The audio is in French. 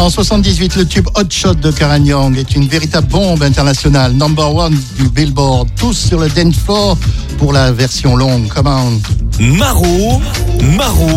En 78, le tube Hot Shot de Karen Young est une véritable bombe internationale. Number 1 du Billboard. Tous sur le dance floor pour la version longue. Come on. Maro.